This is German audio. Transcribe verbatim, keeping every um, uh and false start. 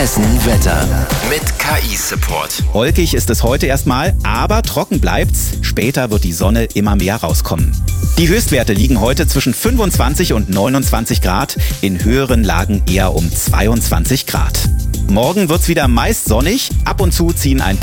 Hessen Wetter mit K I-Support. Wolkig ist es heute erstmal, aber trocken bleibt's. Später wird die Sonne immer mehr rauskommen. Die Höchstwerte liegen heute zwischen fünfundzwanzig und neunundzwanzig Grad, in höheren Lagen eher um zweiundzwanzig Grad. Morgen wird's wieder meist sonnig, ab und zu ziehen ein